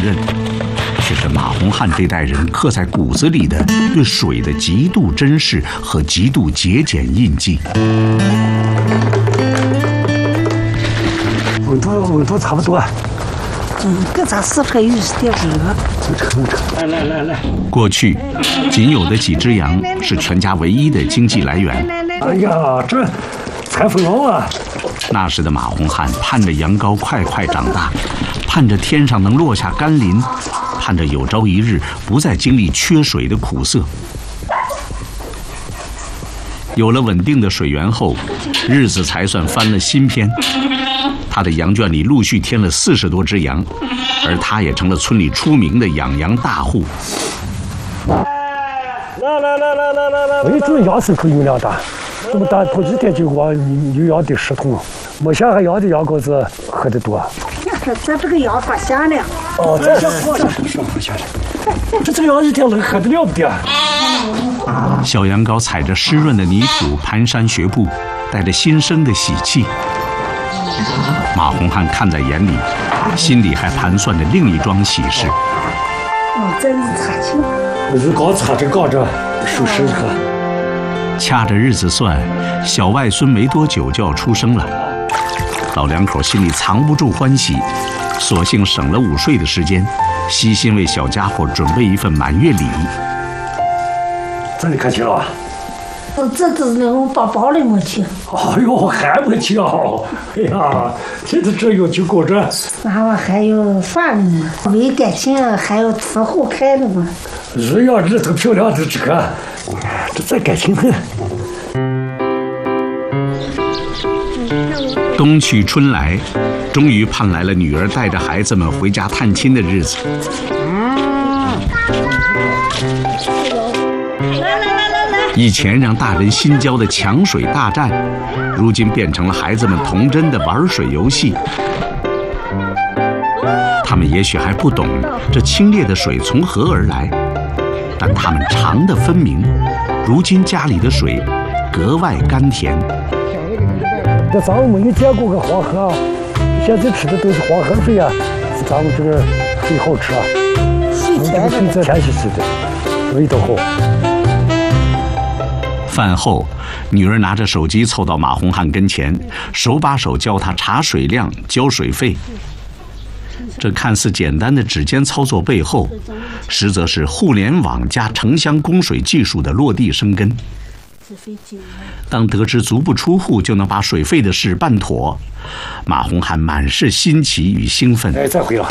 任，却是马洪汉这代人刻在骨子里的对水的极度珍视和极度节俭印记。 温度差不多。 搁咱4块60点热。 来。 过去，仅有的几只羊是全家唯一的经济来源。 哎呀，这财富了啊！ 那时的马洪汉盼着羊羔快快长大，盼着天上能落下甘霖，盼着有朝一日不再经历缺水的苦涩。有了稳定的水源后，日子才算翻了新篇。他的羊圈里陆续添了40多只羊，而他也成了村里出名的养羊大户。 来！哎，这羊牲口有量大，这么大头一天就往有羊得10桶，没下还羊的羊羔子喝得多。 咱这个羊多香亮。 哦，这这羊一天能喝得了不得？ 小羊羔踩着湿润的泥土蹒跚学步，带着新生的喜气。马洪汉看在眼里，心里还盘算着另一桩喜事。 这是插青。 我是刚插着杠着收拾喝。 掐着日子算，小外孙没多久就要出生了。老两口心里藏不住欢喜，索性省了午睡的时间，悉心为小家伙准备一份满月礼。 这里可去了。 这都是我宝宝的没去。 哎呦，还没去啊！哎呀，现在这有就够着。 娃娃还有饭呢，为感情还要伺候开的嘛。 日呀日头漂亮的这个，这再感情呢。 冬去春来，终于盼来了女儿带着孩子们回家探亲的日子。以前让大人心焦的抢水大战，如今变成了孩子们童真的玩水游戏。他们也许还不懂这清冽的水从何而来，但他们尝得分明，如今家里的水格外甘甜。 这咱们没有见过个黄河，现在吃的都是黄河水啊，咱们这个水好吃啊。这个水在天气吃的，味道好。 饭后，女儿拿着手机凑到马洪汉跟前，手把手教他查水量、交水费。这看似简单的指尖操作背后，实则是互联网加城乡供水技术的落地生根。当得知足不出户就能把水费的事办妥，马洪汉满是新奇与兴奋。 哎，再回了。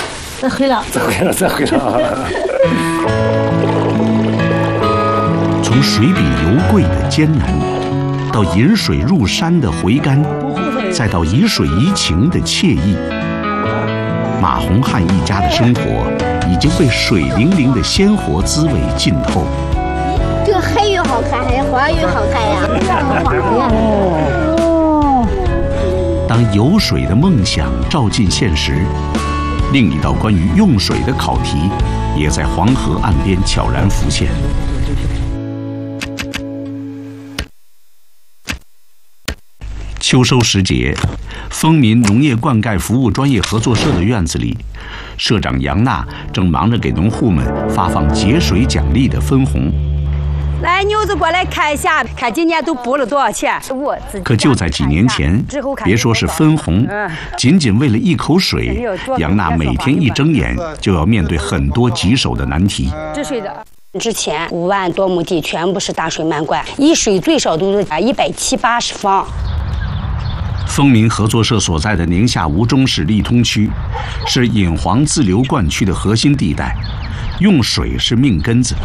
从水比油贵的艰难，到引水入山的回甘，再到以水怡情的惬意，马洪汉一家的生活已经被水灵灵的鲜活滋味浸透。 这个海鱼好看，还是花鱼好看呀？ 当有水的梦想照进现实，另一道关于用水的考题也在黄河岸边悄然浮现。秋收时节，丰民农业灌溉服务专业合作社的院子里，社长杨娜正忙着给农户们发放节水奖励的分红。 来，牛子过来看一下，看今年都补了多少钱。 可就在几年前，别说是分红，仅仅为了一口水，杨娜每天一睁眼就要面对很多棘手的难题。 治水的。之前5万多亩地全部是大水漫灌，一水最少都是170-180方。 丰民合作社所在的宁夏吴忠市利通区，是引黄自流灌区的核心地带，用水是命根子。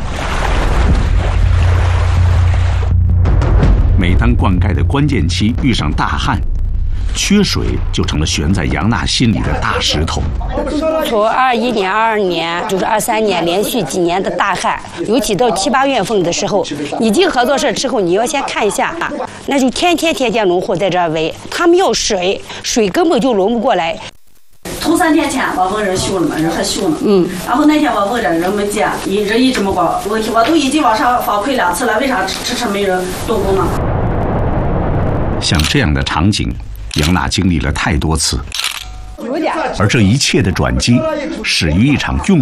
每当灌溉的关键期遇上大旱，缺水就成了悬在杨娜心里的大石头。 从21年、22年，就是23年，连续几年的大旱，尤其到7、8月份的时候，你进合作社之后，你要先看一下，那就天天农户在这儿围，他们要水，水根本就轮不过来。 头3天前我问人修了嘛，人还修呢。然后那天我问着人没接，人一直没管问题，我都已经往上反馈2次了，为啥迟没人动工呢？ 像这样的场景，杨娜经历了太多次，而这一切的转机，始于一场用